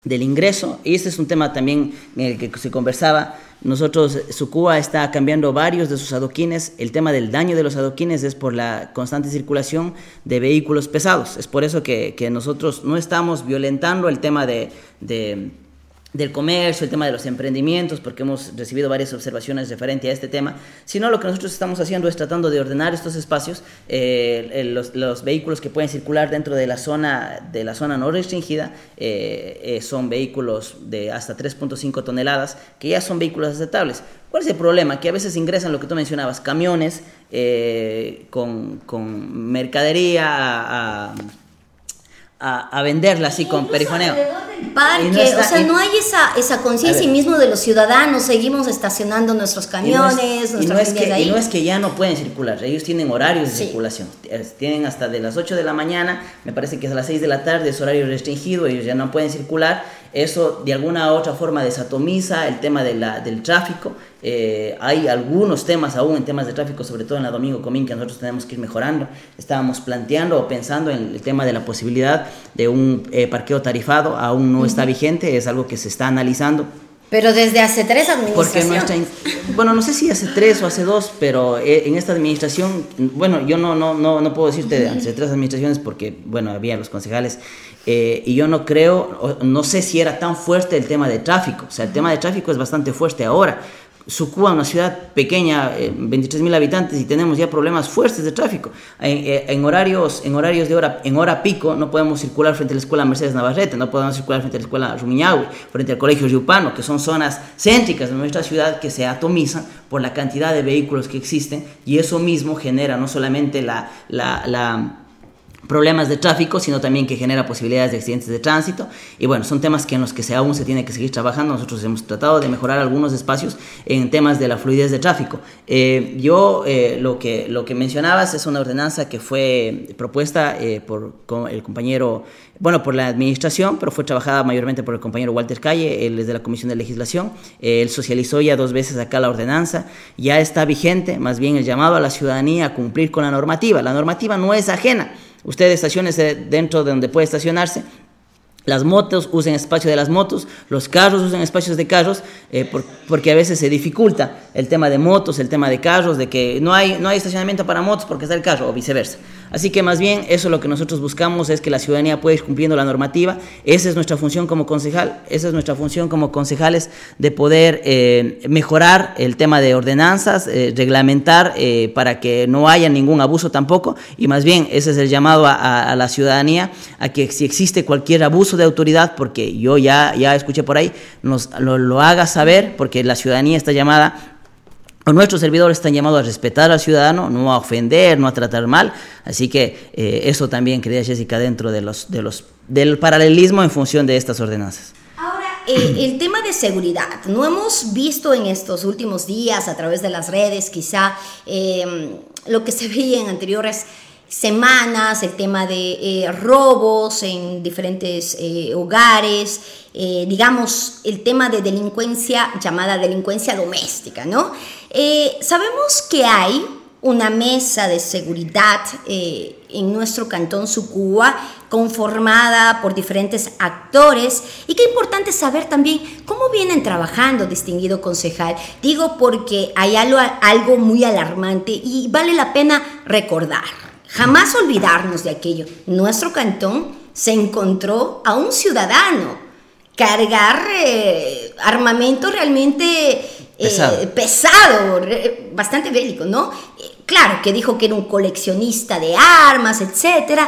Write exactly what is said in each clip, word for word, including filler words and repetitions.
del ingreso, y este es un tema también en el que se conversaba. Nosotros, Sucúa está cambiando varios de sus adoquines. El tema del daño de los adoquines es por la constante circulación de vehículos pesados. Es por eso que, que nosotros no estamos violentando el tema de, de del comercio, el tema de los emprendimientos, porque hemos recibido varias observaciones referente a este tema, sino lo que nosotros estamos haciendo es tratando de ordenar estos espacios, eh, los, los vehículos que pueden circular dentro de la zona, de la zona no restringida, eh, eh, son vehículos de hasta tres punto cinco toneladas, que ya son vehículos aceptables. ¿Cuál es el problema? Que a veces ingresan lo que tú mencionabas, camiones eh, con, con mercadería a, a A, a venderla así con perifoneo. Parque, no está, o sea, y, no hay esa, esa conciencia mismo de los ciudadanos, seguimos estacionando nuestros camiones, y no es, nuestras y no es que, ahí. Y no es que ya no pueden circular, ellos tienen horarios de sí. circulación, tienen hasta de las ocho de la mañana, me parece que es a las seis de la tarde, es horario restringido, ellos ya no pueden circular. Eso de alguna u otra forma desatomiza el tema de la, del tráfico. Eh, hay algunos temas aún en temas de tráfico, sobre todo en la Domingo Comín, que nosotros tenemos que ir mejorando. Estábamos planteando o pensando en el tema de la posibilidad de un eh, parqueo tarifado, aún no uh-huh. está vigente, es algo que se está analizando. Pero desde hace tres administraciones. Porque nuestra, bueno, no sé si hace tres o hace dos, pero en esta administración, bueno, yo no, no, no, no puedo decirte de hace tres administraciones porque, bueno, había los concejales, eh, y yo no creo, no sé si era tan fuerte el tema de tráfico, o sea, el tema de tráfico es bastante fuerte ahora. Sucúa es una ciudad pequeña, eh, veintitrés mil habitantes, y tenemos ya problemas fuertes de tráfico. En, eh, en horarios, en horarios de hora, en hora pico no podemos circular frente a la escuela Mercedes Navarrete, no podemos circular frente a la escuela Rumiñahui, frente al colegio Riupano, que son zonas céntricas de nuestra ciudad que se atomizan por la cantidad de vehículos que existen, y eso mismo genera no solamente la, la, la problemas de tráfico, sino también que genera posibilidades de accidentes de tránsito. Y bueno, son temas que en los que se, aún se tiene que seguir trabajando. Nosotros hemos tratado de mejorar algunos espacios en temas de la fluidez de tráfico. Eh, yo, eh, lo, que, lo que mencionabas es una ordenanza que fue propuesta eh, por el compañero, bueno, por la administración, pero fue trabajada mayormente por el compañero Walter Calle, él es de la Comisión de Legislación. Eh, él socializó ya dos veces acá la ordenanza, ya está vigente, más bien el llamado a la ciudadanía a cumplir con la normativa. La normativa no es ajena. Usted estaciónese dentro de donde puede estacionarse. Las motos usen espacio de las motos, los carros usan espacios de carros, eh, por, porque a veces se dificulta el tema de motos, el tema de carros, de que no hay, no hay estacionamiento para motos porque está el carro, o viceversa. Así que más bien eso lo que nosotros buscamos es que la ciudadanía pueda ir cumpliendo la normativa. Esa es nuestra función como concejal, esa es nuestra función como concejales, de poder eh, mejorar el tema de ordenanzas, eh, reglamentar eh, para que no haya ningún abuso tampoco, y más bien ese es el llamado a, a, a la ciudadanía, a que si existe cualquier abuso de autoridad, porque yo ya, ya escuché por ahí, nos lo, lo haga saber, porque la ciudadanía está llamada, o nuestros servidores están llamados a respetar al ciudadano, no a ofender, no a tratar mal. Así que eh, eso también, querida Jessica, dentro de los, de los, del paralelismo en función de estas ordenanzas. Ahora, eh, el tema de seguridad, no hemos visto en estos últimos días a través de las redes quizá eh, lo que se veía en anteriores semanas, el tema de eh, robos en diferentes eh, hogares, eh, digamos el tema de delincuencia llamada delincuencia doméstica, ¿no? Eh, sabemos que hay una mesa de seguridad eh, en nuestro cantón Sucúa conformada por diferentes actores, y qué importante saber también cómo vienen trabajando, distinguido concejal. Digo porque hay algo, algo muy alarmante y vale la pena recordar. Jamás olvidarnos de aquello. Nuestro cantón se encontró a un ciudadano cargar eh, armamento realmente eh, pesado, pesado re, bastante bélico, ¿no? Eh, claro que dijo que era un coleccionista de armas, etcétera,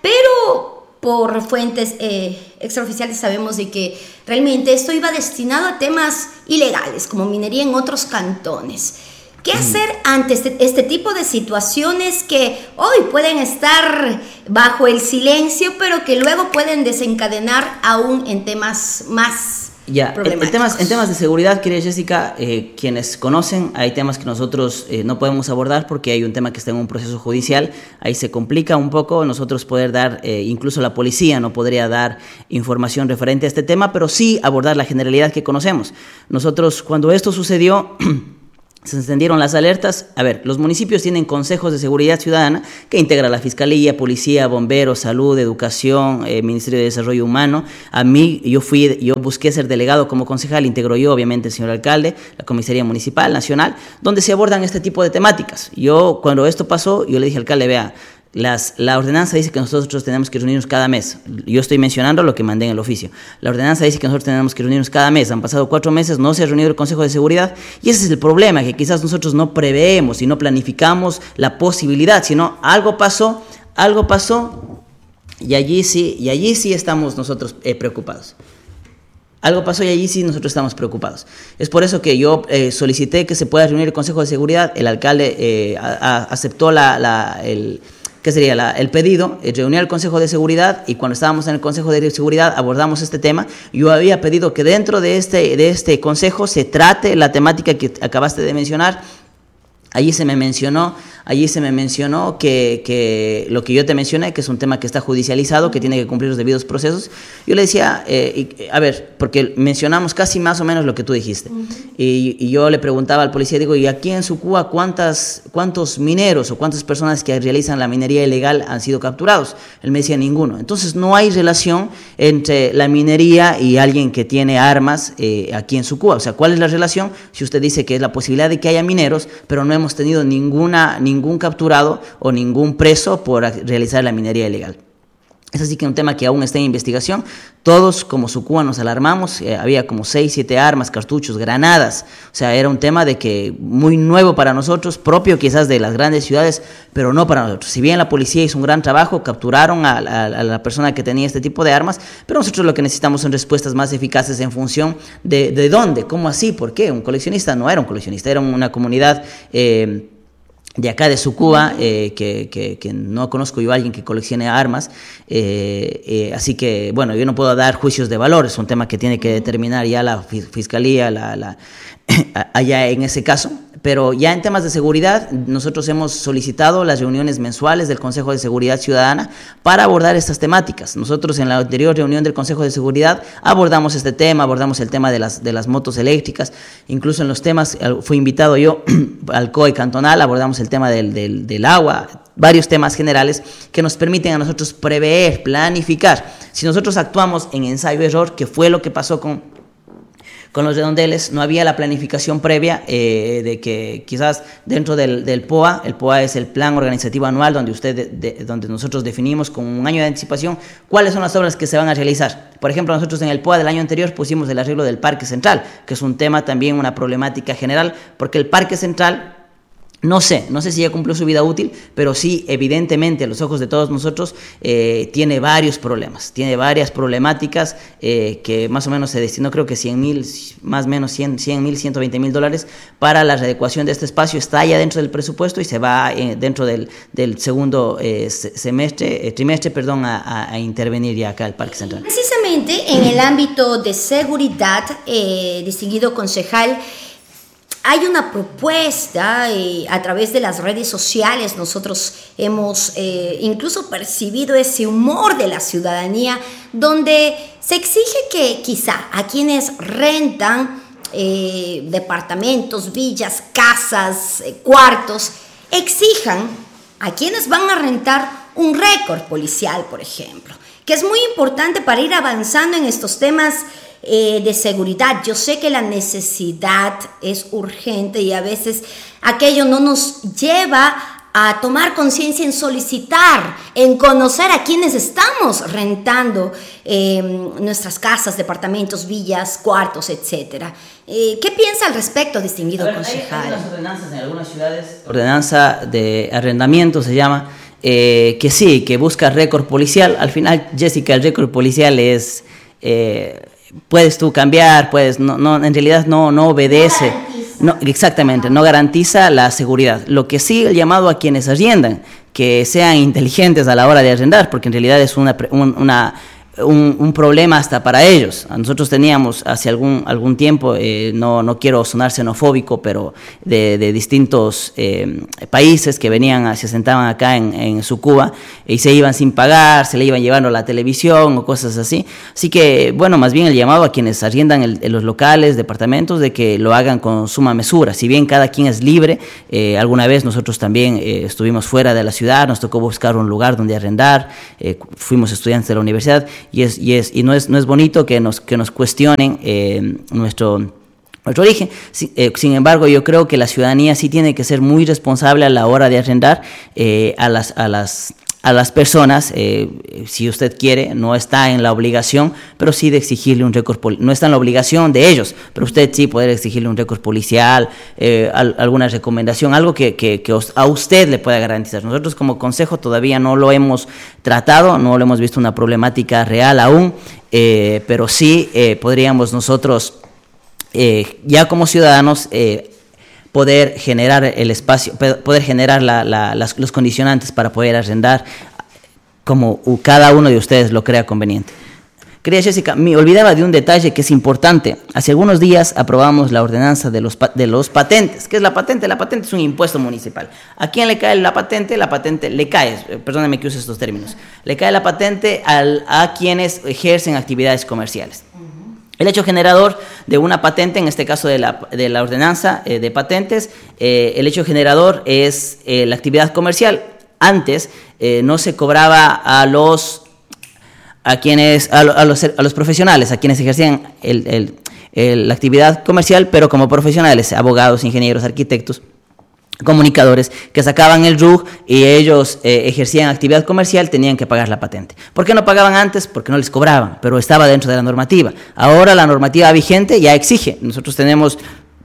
pero por fuentes eh, extraoficiales sabemos de que realmente esto iba destinado a temas ilegales, como minería en otros cantones. ¿Qué hacer ante este, este tipo de situaciones que hoy pueden estar bajo el silencio, pero que luego pueden desencadenar aún en temas más ya, problemáticos? En temas, en temas de seguridad, querida Jessica, eh, quienes conocen, hay temas que nosotros eh, no podemos abordar porque hay un tema que está en un proceso judicial, ahí se complica un poco nosotros poder dar, eh, incluso la policía no podría dar información referente a este tema, pero sí abordar la generalidad que conocemos. Nosotros, cuando esto sucedió, se encendieron las alertas. A ver, los municipios tienen consejos de seguridad ciudadana que integra la Fiscalía, Policía, Bomberos, Salud, Educación, eh, Ministerio de Desarrollo Humano. A mí, yo fui, yo busqué ser delegado como concejal, integro yo, obviamente, el señor alcalde, la Comisaría Municipal, Nacional, donde se abordan este tipo de temáticas. Yo, cuando esto pasó, yo le dije al alcalde, vea, Las, la ordenanza dice que nosotros tenemos que reunirnos cada mes. Yo estoy mencionando lo que mandé en el oficio. La ordenanza dice que nosotros tenemos que reunirnos cada mes. Han pasado cuatro meses, no se ha reunido el Consejo de Seguridad y ese es el problema, que quizás nosotros no preveemos y no planificamos la posibilidad, sino algo pasó, algo pasó y allí sí, y allí sí estamos nosotros eh, preocupados. Algo pasó y allí sí nosotros estamos preocupados. Es por eso que yo eh, solicité que se pueda reunir el Consejo de Seguridad. El alcalde eh, a, a, aceptó la, la, el... ¿Qué sería la, el pedido? Eh, reunir al Consejo de Seguridad y cuando estábamos en el Consejo de Seguridad abordamos este tema. Yo había pedido que dentro de este, de este consejo se trate la temática que acabaste de mencionar. Allí se me mencionó, allí se me mencionó que, que lo que yo te mencioné, que es un tema que está judicializado, que tiene que cumplir los debidos procesos. Yo le decía, eh, a ver, porque mencionamos casi más o menos lo que tú dijiste. Uh-huh. Y, y yo le preguntaba al policía, digo, ¿y aquí en Sucúa cuántas, cuántos mineros o cuántas personas que realizan la minería ilegal han sido capturados? Él me decía, ninguno. Entonces no hay relación entre la minería y alguien que tiene armas eh, aquí en Sucúa. O sea, ¿cuál es la relación? Si usted dice que es la posibilidad de que haya mineros, pero no hemos tenido ninguna, ningún capturado o ningún preso por realizar la minería ilegal. Es así que un tema que aún está en investigación. Todos como Sucúa nos alarmamos, eh, había como seis, siete armas, cartuchos, granadas. O sea, era un tema de que muy nuevo para nosotros, propio quizás de las grandes ciudades, pero no para nosotros. Si bien la policía hizo un gran trabajo, capturaron a, a, a la persona que tenía este tipo de armas, pero nosotros lo que necesitamos son respuestas más eficaces en función de, de dónde, cómo así, por qué. Un coleccionista no era un coleccionista, era una comunidad Eh, de acá de Sucúa, eh, que, que, que no conozco yo a alguien que coleccione armas, eh, eh, así que, bueno, yo no puedo dar juicios de valor, es un tema que tiene que determinar ya la Fiscalía, la, la, allá en ese caso, pero ya en temas de seguridad, nosotros hemos solicitado las reuniones mensuales del Consejo de Seguridad Ciudadana para abordar estas temáticas. Nosotros en la anterior reunión del Consejo de Seguridad abordamos este tema, abordamos el tema de las, de las motos eléctricas, incluso en los temas, fui invitado yo al C O E cantonal, abordamos el tema del, del, del agua, varios temas generales que nos permiten a nosotros prever, planificar. Si nosotros actuamos en ensayo-error, que fue lo que pasó con Con los redondeles, no había la planificación previa eh, de que quizás dentro del, del P O A, el P O A es el plan organizativo anual donde, usted de, de, donde nosotros definimos con un año de anticipación cuáles son las obras que se van a realizar. Por ejemplo, nosotros en el P O A del año anterior pusimos el arreglo del Parque Central, que es un tema también, una problemática general, porque el Parque Central, no sé, no sé si ya cumplió su vida útil, pero sí, evidentemente, a los ojos de todos nosotros, eh, tiene varios problemas, tiene varias problemáticas eh, que más o menos se destinó, creo que cien mil, más o menos cien mil, ciento veinte mil dólares para la readecuación de este espacio, está ya dentro del presupuesto y se va eh, dentro del, del segundo eh, semestre, eh, trimestre, perdón, a, a intervenir ya acá el Parque Central. Precisamente en el ámbito de seguridad, eh, distinguido concejal, hay una propuesta eh, a través de las redes sociales. Nosotros hemos eh, incluso percibido ese humor de la ciudadanía donde se exige que quizá a quienes rentan eh, departamentos, villas, casas, eh, cuartos, exijan a quienes van a rentar un récord policial, por ejemplo, que es muy importante para ir avanzando en estos temas Eh, de seguridad. Yo sé que la necesidad es urgente y a veces aquello no nos lleva a tomar conciencia en solicitar, en conocer a quienes estamos rentando eh, nuestras casas, departamentos, villas, cuartos, etcétera. Eh, ¿Qué piensa al respecto, distinguido ver, concejal? Hay, hay unas ordenanzas en algunas ciudades, ordenanza de arrendamiento se llama, eh, que sí, que busca récord policial. Al final, Jessica, el récord policial es... Eh, puedes tú cambiar, puedes, no, no, en realidad no, no obedece, no, exactamente, no garantiza la seguridad. Lo que sí, el llamado a quienes arriendan, que sean inteligentes a la hora de arrendar, porque en realidad es una, un, una Un, un problema hasta para ellos. Nosotros teníamos hace algún, algún tiempo, eh, no, no quiero sonar xenofóbico, pero de, de distintos eh, países que venían, se sentaban acá en, en Sucuba y se iban sin pagar, se le iban llevando la televisión o cosas así. Así que, bueno, más bien el llamado a quienes arriendan el, los locales, departamentos, de que lo hagan con suma mesura. Si bien cada quien es libre, eh, alguna vez nosotros también eh, estuvimos fuera de la ciudad, nos tocó buscar un lugar donde arrendar, eh, fuimos estudiantes de la universidad. Y, es, y, es, y no, es, no es bonito que nos, que nos cuestionen eh, nuestro, nuestro origen. Sin, eh, sin embargo, yo creo que la ciudadanía sí tiene que ser muy responsable a la hora de arrendar eh, a las... A las a las personas, eh, si usted quiere, no está en la obligación, pero sí de exigirle un récord policial. No está en la obligación de ellos, pero usted sí puede exigirle un récord policial, eh, al, alguna recomendación, algo que, que, que a usted le pueda garantizar. Nosotros como consejo todavía no lo hemos tratado, no lo hemos visto una problemática real aún, eh, pero sí eh, podríamos nosotros, eh, ya como ciudadanos, eh, poder generar el espacio, poder generar la, la, las, los condicionantes para poder arrendar como cada uno de ustedes lo crea conveniente. Querida Jessica, me olvidaba de un detalle que es importante. Hace algunos días aprobamos la ordenanza de los, de los patentes. ¿Qué es la patente? La patente es un impuesto municipal. ¿A quién le cae la patente? La patente le cae, perdóname que use estos términos, le cae la patente al, a quienes ejercen actividades comerciales. El hecho generador de una patente, en este caso de la, de la ordenanza eh, de patentes, eh, el hecho generador es eh, la actividad comercial. Antes eh, no se cobraba a los, a quienes, a, a, los, a los profesionales, a quienes ejercían el, el, el, la actividad comercial, pero como profesionales, abogados, ingenieros, arquitectos, comunicadores que sacaban el R U G y ellos eh, ejercían actividad comercial, tenían que pagar la patente. ¿Por qué no pagaban antes? Porque no les cobraban, pero estaba dentro de la normativa. Ahora la normativa vigente ya exige. Nosotros tenemos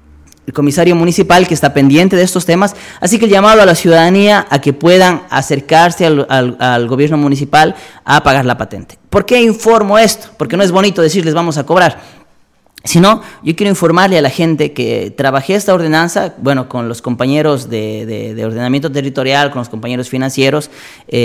el comisario municipal que está pendiente de estos temas, así que el llamado a la ciudadanía a que puedan acercarse al, al, al gobierno municipal a pagar la patente. ¿Por qué informo esto? Porque no es bonito decirles vamos a cobrar. Sino, yo quiero informarle a la gente que trabajé esta ordenanza, bueno, con los compañeros de, de, de ordenamiento territorial, con los compañeros financieros,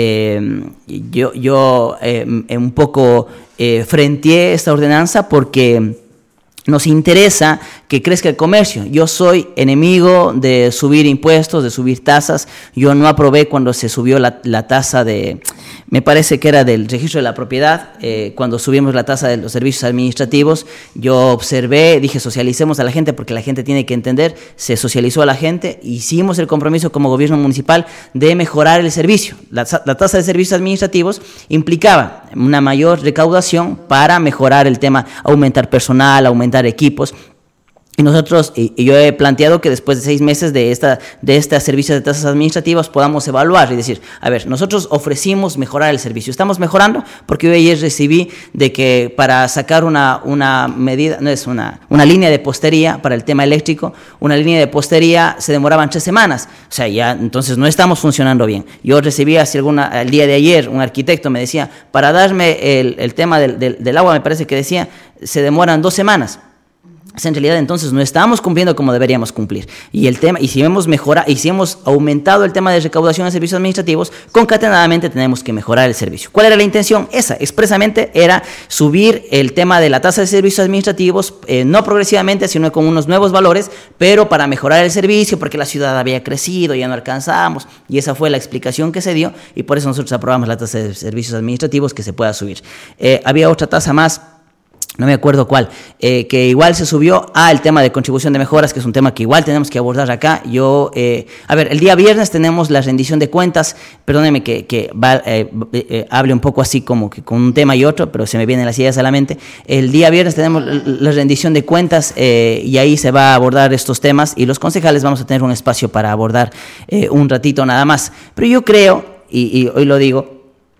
eh, yo, yo eh, un poco eh, frenteé esta ordenanza porque nos interesa que crezca el comercio. Yo soy enemigo de subir impuestos, de subir tasas. Yo no aprobé cuando se subió la, la tasa de, me parece que era del registro de la propiedad, eh, cuando subimos la tasa de los servicios administrativos. Yo observé, dije socialicemos a la gente porque la gente tiene que entender, se socializó a la gente, hicimos el compromiso como gobierno municipal de mejorar el servicio. La, la tasa de servicios administrativos implicaba una mayor recaudación para mejorar el tema, aumentar personal, aumentar equipos. Y nosotros, y yo he planteado que después de seis meses de esta de estos servicios de tasas administrativas podamos evaluar y decir, a ver, nosotros ofrecimos mejorar el servicio, estamos mejorando, porque yo ayer recibí de que para sacar una, una medida, no es una, una línea de postería para el tema eléctrico, una línea de postería se demoraban tres semanas, o sea, ya entonces no estamos funcionando bien. Yo recibí hace alguna, el día de ayer, un arquitecto me decía, para darme el, el tema del, del, del agua, me parece que decía, se demoran dos semanas. En realidad entonces no estamos cumpliendo como deberíamos cumplir. Y el tema, y si hemos mejorado, y si hemos aumentado el tema de recaudación de servicios administrativos, concatenadamente tenemos que mejorar el servicio. ¿Cuál era la intención? Esa, expresamente, era subir el tema de la tasa de servicios administrativos, eh, no progresivamente, sino con unos nuevos valores, pero para mejorar el servicio, porque la ciudad había crecido, ya no alcanzábamos, y esa fue la explicación que se dio, y por eso nosotros aprobamos la tasa de servicios administrativos que se pueda subir. Eh, había otra tasa más, no me acuerdo cuál, eh, que igual se subió al tema de contribución de mejoras, que es un tema que igual tenemos que abordar acá. Yo, eh, a ver, el día viernes tenemos la rendición de cuentas, perdóneme que, que va, eh, eh, hable un poco así como que con un tema y otro, pero se me vienen las ideas a la mente. El día viernes tenemos la rendición de cuentas eh, y ahí se va a abordar estos temas y los concejales vamos a tener un espacio para abordar eh, un ratito nada más. Pero yo creo, y, y hoy lo digo,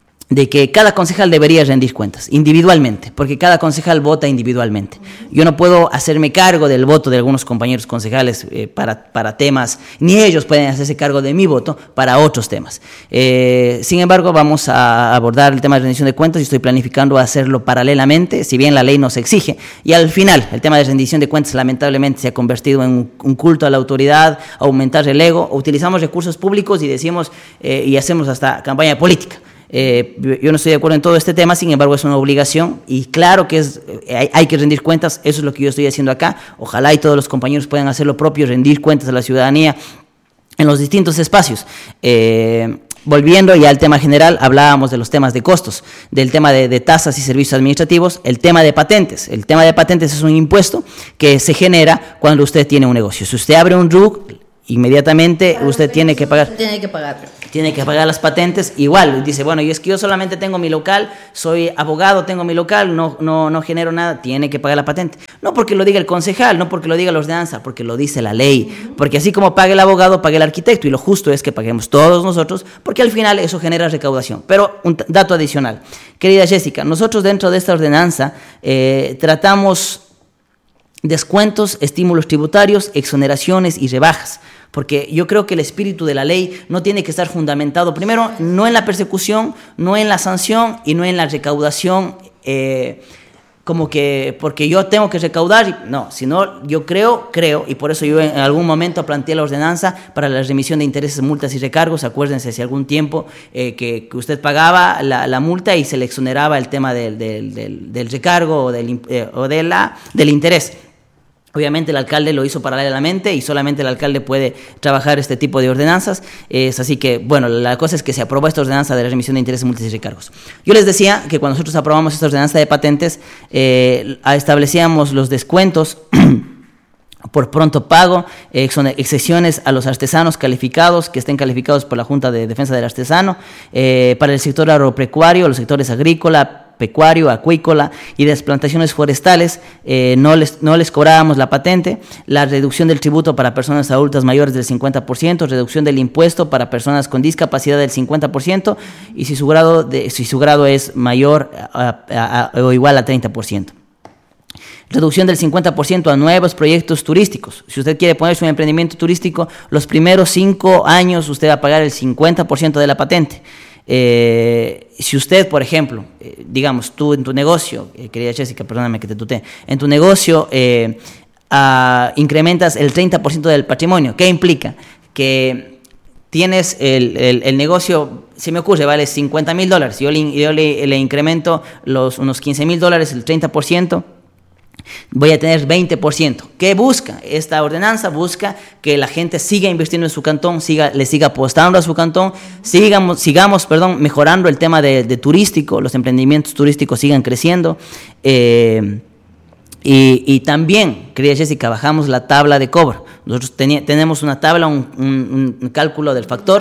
de que cada concejal debería rendir cuentas individualmente, porque cada concejal vota individualmente. Yo no puedo hacerme cargo del voto de algunos compañeros concejales eh, para, para temas, ni ellos pueden hacerse cargo de mi voto para otros temas. Eh, sin embargo, vamos a abordar el tema de rendición de cuentas y estoy planificando hacerlo paralelamente, si bien la ley nos exige. Y al final, el tema de rendición de cuentas lamentablemente se ha convertido en un, un culto a la autoridad, aumentar el ego, utilizamos recursos públicos y decimos eh, y hacemos hasta campaña política. Eh, yo no estoy de acuerdo en todo este tema, sin embargo es una obligación y claro que es, hay, hay que rendir cuentas, eso es lo que yo estoy haciendo acá. Ojalá y todos los compañeros puedan hacer lo propio, rendir cuentas a la ciudadanía en los distintos espacios. Eh, Volviendo ya al tema general, hablábamos de los temas de costos, del tema de, de tasas y servicios administrativos, el tema de patentes. El tema de patentes es un impuesto que se genera cuando usted tiene un negocio. Si usted abre un R U C, inmediatamente claro, usted tiene que pagar. Tiene que pagar. Tiene que pagar las patentes. Igual, dice, bueno, y es que yo solamente tengo mi local, soy abogado, tengo mi local, no, no, no genero nada, tiene que pagar la patente. No porque lo diga el concejal, no porque lo diga la ordenanza, porque lo dice la ley. Uh-huh. Porque así como paga el abogado, paga el arquitecto. Y lo justo es que paguemos todos nosotros, porque al final eso genera recaudación. Pero un t- dato adicional. Querida Jessica, nosotros dentro de esta ordenanza eh, tratamos descuentos, estímulos tributarios, exoneraciones y rebajas. Porque yo creo que el espíritu de la ley no tiene que estar fundamentado, primero, no en la persecución, no en la sanción y no en la recaudación, eh, como que porque yo tengo que recaudar, no, sino yo creo, creo, y por eso yo en algún momento planteé la ordenanza para la remisión de intereses, multas y recargos. Acuérdense, hace algún tiempo eh, que, que usted pagaba la, la multa y se le exoneraba el tema del, del, del, del recargo o del, eh, o de la, del interés. Obviamente el alcalde lo hizo paralelamente y solamente el alcalde puede trabajar este tipo de ordenanzas. Es así que, bueno, la cosa es que se aprobó esta ordenanza de la remisión de intereses, multas y recargos. Yo les decía que cuando nosotros aprobamos esta ordenanza de patentes, eh, establecíamos los descuentos por pronto pago, eh, son excepciones a los artesanos calificados que estén calificados por la Junta de Defensa del Artesano, eh, para el sector agropecuario, los sectores agrícola, pecuario, acuícola y de las plantaciones forestales, eh, no les no les cobrábamos la patente, la reducción del tributo para personas adultas mayores del cincuenta por ciento, reducción del impuesto para personas con discapacidad del cincuenta por ciento y si su grado de, si su grado es mayor a, a, a, o igual a treinta por ciento. Reducción del cincuenta por ciento a nuevos proyectos turísticos. Si usted quiere ponerse un emprendimiento turístico, los primeros cinco años usted va a pagar el cincuenta por ciento de la patente. Eh, si usted, por ejemplo, eh, digamos, tú en tu negocio, eh, querida Jessica, perdóname que te tuteé, en tu negocio eh, uh, incrementas el treinta por ciento del patrimonio, ¿qué implica? Que tienes el, el, el negocio, se me ocurre, vale cincuenta mil dólares, yo, le, yo le, le incremento los, unos quince mil dólares, el treinta por ciento, voy a tener veinte por ciento. ¿Qué busca? Esta ordenanza busca que la gente siga invirtiendo en su cantón, siga, le siga apostando a su cantón, sigamos, sigamos perdón, mejorando el tema de, de turístico, los emprendimientos turísticos sigan creciendo. Eh, y, y también, querida Jessica, bajamos la tabla de cobro. Nosotros teni- tenemos una tabla, un, un, un cálculo del factor.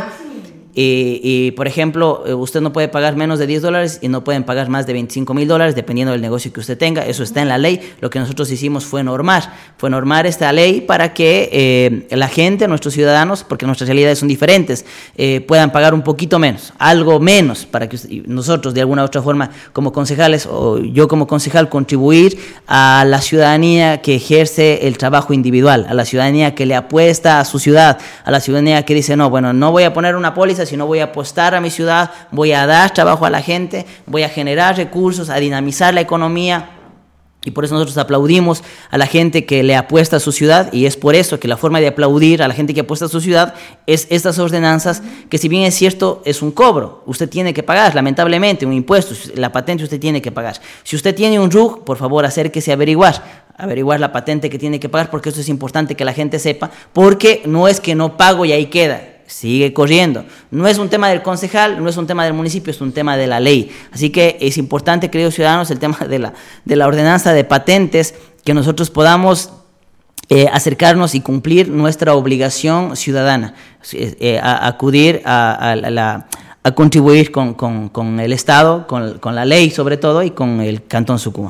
Y, y, por ejemplo, usted no puede pagar menos de diez dólares y no pueden pagar más de veinticinco mil dólares, dependiendo del negocio que usted tenga. Eso está en la ley. Lo que nosotros hicimos fue normar, fue normar esta ley para que eh, la gente, nuestros ciudadanos, porque nuestras realidades son diferentes, eh, puedan pagar un poquito menos, algo menos, para que usted, nosotros de alguna u otra forma, como concejales, o yo como concejal, contribuir a la ciudadanía que ejerce el trabajo individual, a la ciudadanía que le apuesta a su ciudad, a la ciudadanía que dice, no, bueno, no voy a poner una póliza, si no voy a apostar a mi ciudad, voy a dar trabajo a la gente, voy a generar recursos, a dinamizar la economía. Y por eso nosotros aplaudimos a la gente que le apuesta a su ciudad, y es por eso que la forma de aplaudir a la gente que apuesta a su ciudad es estas ordenanzas, que si bien es cierto, es un cobro, usted tiene que pagar, lamentablemente, un impuesto, la patente usted tiene que pagar. Si usted tiene un R U C, por favor, acérquese a averiguar, averiguar la patente que tiene que pagar, porque eso es importante que la gente sepa, porque no es que no pago y ahí queda. Sigue corriendo. No es un tema del concejal, no es un tema del municipio, es un tema de la ley. Así que es importante, queridos ciudadanos, el tema de la, de la ordenanza de patentes, que nosotros podamos eh, acercarnos y cumplir nuestra obligación ciudadana, eh, a, a acudir a, a, a, la, a contribuir con, con, con el Estado, con, con la ley sobre todo, y con el Cantón Sucuma.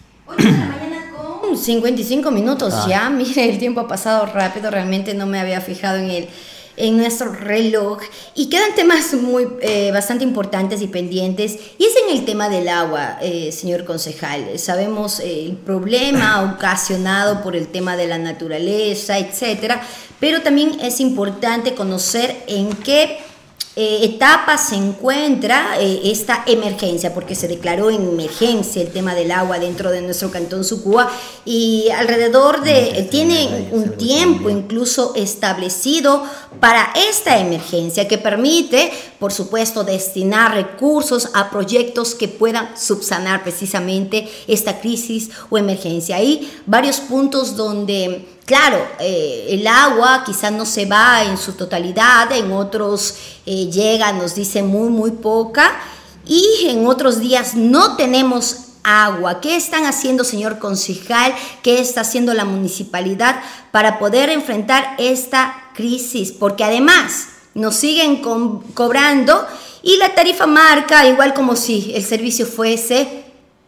cincuenta y cinco minutos ah. ya, mire, el tiempo ha pasado rápido, realmente no me había fijado en el en nuestro reloj, y quedan temas muy eh, bastante importantes y pendientes, y es en el tema del agua, eh, señor concejal. Sabemos eh, el problema ocasionado por el tema de la naturaleza, etcétera, pero también es importante conocer en qué eh, etapa se encuentra eh, esta emergencia? Porque se declaró en emergencia el tema del agua dentro de nuestro cantón Sucúa y alrededor de, eh, tiene un tiempo incluso establecido para esta emergencia que permite, por supuesto, destinar recursos a proyectos que puedan subsanar precisamente esta crisis o emergencia. Hay varios puntos donde, claro, eh, el agua quizás no se va en su totalidad, en otros eh, llega, nos dice muy, muy poca, y en otros días no tenemos agua. ¿Qué están haciendo, señor concejal? ¿Qué está haciendo la municipalidad para poder enfrentar esta crisis? Porque además nos siguen co- cobrando y la tarifa marca igual como si el servicio fuese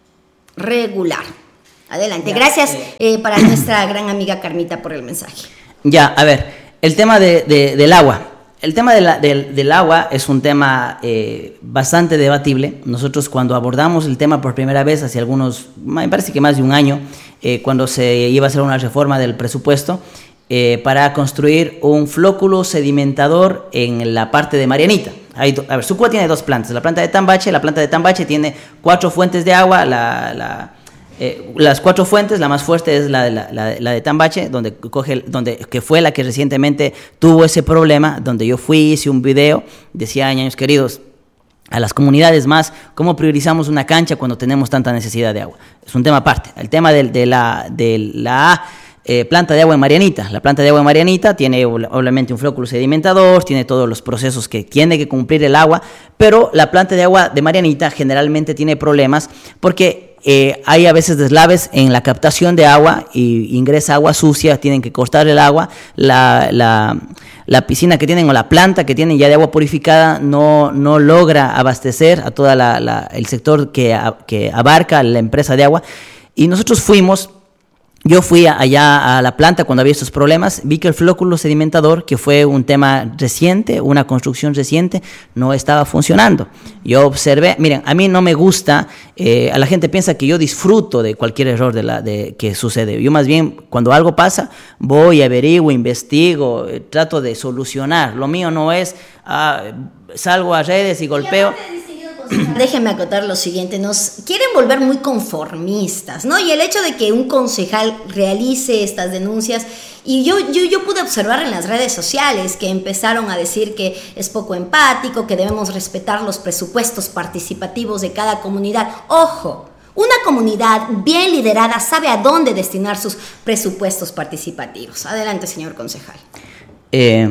regular. Adelante. Ya, Gracias eh, eh, para nuestra gran amiga Carmita por el mensaje. Ya, a ver, el tema de, de, del agua. El tema de la, del, del agua es un tema eh, bastante debatible. Nosotros cuando abordamos el tema por primera vez, hace algunos, me parece que más de un año, eh, cuando se iba a hacer una reforma del presupuesto, eh, para construir un flóculo sedimentador en la parte de Marianita. Hay, a ver, Sucúa tiene dos plantas, la planta de Tambache, la planta de Tambache tiene cuatro fuentes de agua, la... la Eh, las cuatro fuentes, la más fuerte es la de, la, la, la de Tambache, donde coge, donde, que fue la que recientemente tuvo ese problema, donde yo fui, hice un video, decía, años queridos, a las comunidades más, ¿cómo priorizamos una cancha cuando tenemos tanta necesidad de agua? Es un tema aparte. El tema de, de la, de la eh, planta de agua en Marianita. La planta de agua en Marianita tiene obviamente un flóculo sedimentador, tiene todos los procesos que tiene que cumplir el agua, pero la planta de agua de Marianita generalmente tiene problemas porque Eh, hay a veces deslaves en la captación de agua y ingresa agua sucia, tienen que cortar el agua, la, la, la piscina que tienen o la planta que tienen ya de agua purificada no, no logra abastecer a todo el sector que, que abarca la empresa de agua, y nosotros fuimos. Yo fui allá a la planta cuando había estos problemas, vi que el flóculo sedimentador, que fue un tema reciente, una construcción reciente, no estaba funcionando. Yo observé, miren, a mí no me gusta, eh, a la gente piensa que yo disfruto de cualquier error de la, de, que sucede. Yo más bien, cuando algo pasa, voy, averiguo, investigo, eh, trato de solucionar. Lo mío no es, ah, salgo a redes y golpeo. Déjenme acotar lo siguiente, nos quieren volver muy conformistas, ¿no? Y el hecho de que un concejal realice estas denuncias, y yo, yo, yo pude observar en las redes sociales que empezaron a decir que es poco empático, que debemos respetar los presupuestos participativos de cada comunidad. ¡Ojo! Una comunidad bien liderada sabe a dónde destinar sus presupuestos participativos. Adelante, señor concejal. Eh...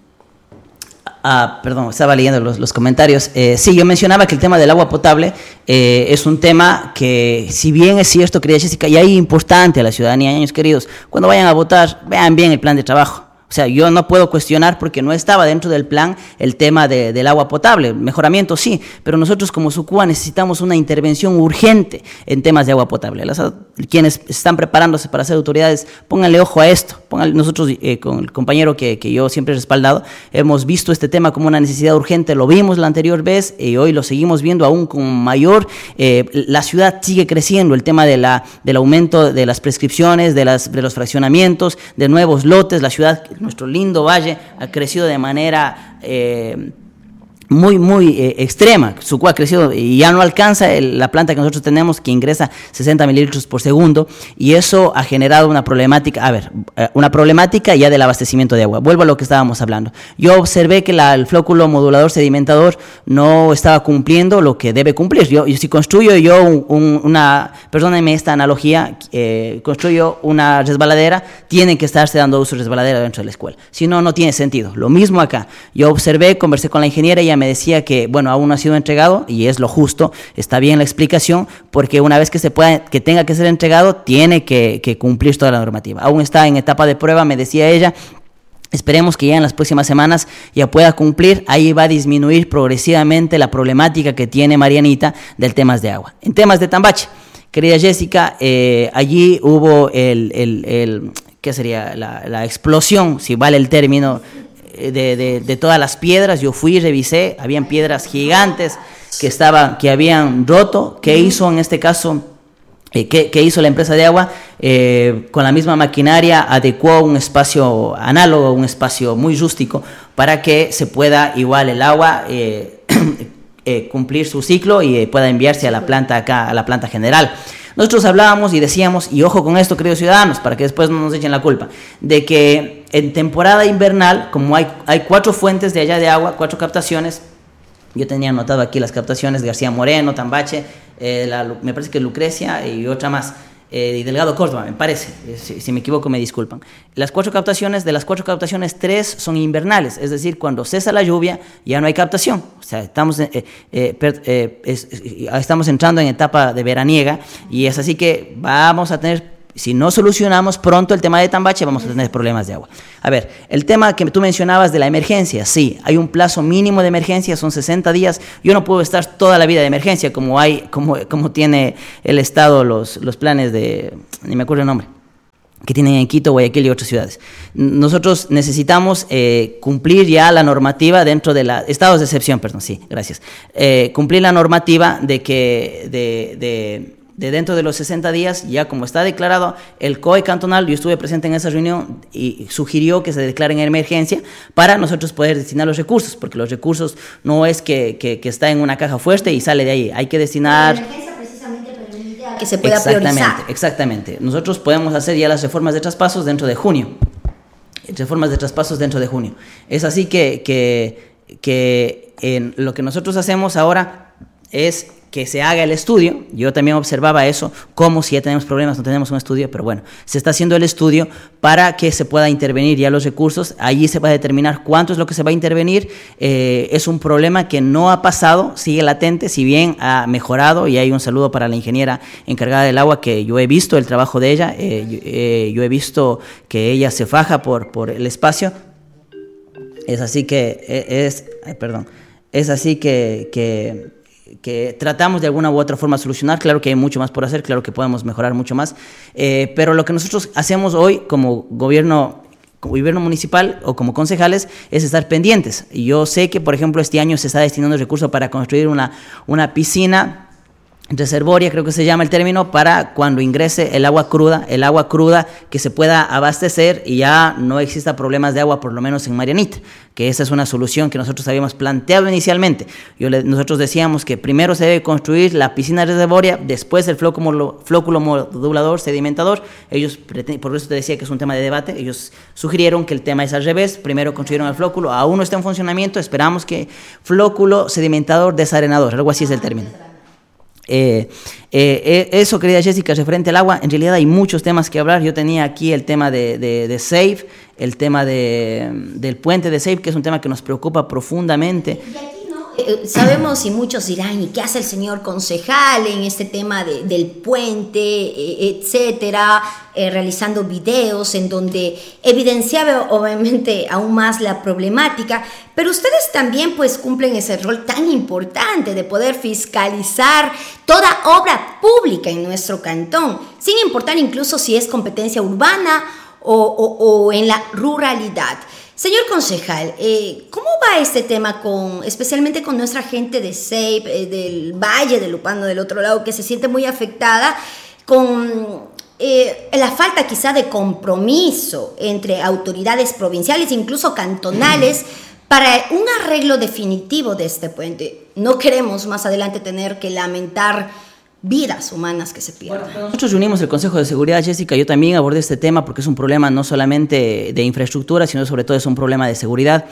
Ah, perdón, estaba leyendo los, los comentarios. Eh, sí, yo mencionaba que el tema del agua potable eh, es un tema que, si bien es cierto, querida Jessica, y ahí importante a la ciudadanía, años queridos, cuando vayan a votar, vean bien el plan de trabajo. O sea, yo no puedo cuestionar porque no estaba dentro del plan el tema de, del agua potable. Mejoramiento sí, pero nosotros como Sucúa necesitamos una intervención urgente en temas de agua potable. Las, quienes están preparándose para ser autoridades, pónganle ojo a esto. Pónganle, nosotros, eh, con el compañero que, que yo siempre he respaldado, hemos visto este tema como una necesidad urgente. Lo vimos la anterior vez y hoy lo seguimos viendo aún con mayor. Eh, la ciudad sigue creciendo. El tema de la, del aumento de las prescripciones, de, las, de los fraccionamientos, de nuevos lotes. La ciudad, nuestro lindo valle, ha crecido de manera eh, muy, muy eh, extrema. Sucúa ha crecido y ya no alcanza el, la planta que nosotros tenemos, que ingresa sesenta mililitros por segundo, y eso ha generado una problemática, a ver, una problemática ya del abastecimiento de agua. Vuelvo a lo que estábamos hablando. Yo observé que la, el flóculo modulador sedimentador no estaba cumpliendo lo que debe cumplir. Yo, yo si construyo yo un, un, una, perdónenme esta analogía, eh, construyo una resbaladera, tienen que estarse dando uso de resbaladera dentro de la escuela. Si no, no tiene sentido. Lo mismo acá. Yo observé, conversé con la ingeniera y ella me decía que, bueno, aún no ha sido entregado, y es lo justo, está bien la explicación, porque una vez que se pueda, que tenga que ser entregado, tiene que, que cumplir toda la normativa. Aún está en etapa de prueba, me decía ella. Esperemos que ya en las próximas semanas ya pueda cumplir. Ahí va a disminuir progresivamente la problemática que tiene Marianita del temas de agua. En temas de Tambache, querida Jessica, eh, allí hubo el, el, el ¿qué sería? La, la explosión, si vale el término, De, de, de todas las piedras. Yo fui y revisé, habían piedras gigantes que estaban, que habían roto. ¿Qué hizo en este caso Eh, ¿qué, ¿Qué hizo la empresa de agua? Eh, con la misma maquinaria adecuó un espacio análogo, un espacio muy rústico, para que se pueda igual el agua eh, eh, cumplir su ciclo y eh, pueda enviarse a la planta acá, a la planta general. Nosotros hablábamos y decíamos, y ojo con esto, queridos ciudadanos, para que después no nos echen la culpa, de que en temporada invernal, como hay, hay cuatro fuentes de allá de agua, cuatro captaciones, yo tenía anotado aquí las captaciones: García Moreno, Tambache, eh, la, me parece que Lucrecia y otra más, eh, y Delgado Córdoba, me parece, si, si me equivoco me disculpan. Las cuatro captaciones, de las cuatro captaciones, tres son invernales, es decir, cuando cesa la lluvia ya no hay captación, o sea, estamos, eh, eh, per, eh, es, estamos entrando en etapa de veraniega, y es así que vamos a tener, si no solucionamos pronto el tema de Tambache, vamos a tener problemas de agua. A ver, el tema que tú mencionabas de la emergencia, sí, hay un plazo mínimo de emergencia, son sesenta días. Yo no puedo estar toda la vida de emergencia como hay, como, como tiene el Estado los, los planes de, ni me acuerdo el nombre, que tienen en Quito, Guayaquil y otras ciudades. Nosotros necesitamos eh, cumplir ya la normativa dentro de la, estados de excepción, perdón, sí, gracias, eh, cumplir la normativa de que, de, de de dentro de los sesenta días, ya como está declarado, el C O E cantonal, yo estuve presente en esa reunión y sugirió que se declare en emergencia para nosotros poder destinar los recursos, porque los recursos no es que, que, que está en una caja fuerte y sale de ahí, hay que destinar... La emergencia precisamente permite que se pueda exactamente, priorizar. Exactamente, nosotros podemos hacer ya las reformas de traspasos dentro de junio, reformas de traspasos dentro de junio. Es así que, que, que en lo que nosotros hacemos ahora es que se haga el estudio. Yo también observaba eso, como si ya tenemos problemas, no tenemos un estudio, pero bueno, se está haciendo el estudio para que se pueda intervenir ya los recursos. Allí se va a determinar cuánto es lo que se va a intervenir. Eh, es un problema que no ha pasado, sigue latente, si bien ha mejorado, y hay un saludo para la ingeniera encargada del agua, que yo he visto el trabajo de ella, eh, yo, eh, yo he visto que ella se faja por, por el espacio. Es así que, es, ay, perdón, es así que... que que tratamos de alguna u otra forma solucionar. Claro que hay mucho más por hacer, claro que podemos mejorar mucho más, eh, pero lo que nosotros hacemos hoy como gobierno, como gobierno municipal o como concejales es estar pendientes. Y yo sé que, por ejemplo, este año se está destinando recursos para construir una, una piscina reservoria, creo que se llama el término, para cuando ingrese el agua cruda, el agua cruda que se pueda abastecer y ya no exista problemas de agua, por lo menos en Marianita, que esa es una solución que nosotros habíamos planteado inicialmente. Yo le, nosotros decíamos que primero se debe construir la piscina reservoria, después el flóculo, flóculo modulador, sedimentador. Ellos, por eso te decía que es un tema de debate, ellos sugirieron que el tema es al revés, primero construyeron el flóculo, aún no está en funcionamiento, esperamos que flóculo sedimentador desarenador, algo así es el término. Eh, eh, eso, querida Jessica, referente al agua, en realidad hay muchos temas que hablar. Yo tenía aquí el tema de, de, de SAFE, el tema de, del puente de SAFE, que es un tema que nos preocupa profundamente. Y aquí, ¿no? Eh, sabemos, y muchos dirán, ¿y qué hace el señor concejal en este tema de, del puente, eh, etcétera? Eh, realizando videos en donde evidenciaba obviamente aún más la problemática, pero ustedes también pues cumplen ese rol tan importante de poder fiscalizar toda obra pública en nuestro cantón, sin importar incluso si es competencia urbana o, o, o en la ruralidad. Señor concejal, eh, ¿cómo va este tema con, especialmente con nuestra gente de SAFE, eh, del Valle de Lupano, del otro lado, que se siente muy afectada con eh, la falta quizá de compromiso entre autoridades provinciales, incluso cantonales, para un arreglo definitivo de este puente? No queremos más adelante tener que lamentar vidas humanas que se pierden. Bueno, nosotros reunimos el Consejo de Seguridad, Jessica, yo también abordé este tema porque es un problema no solamente de infraestructura, sino sobre todo es un problema de seguridad.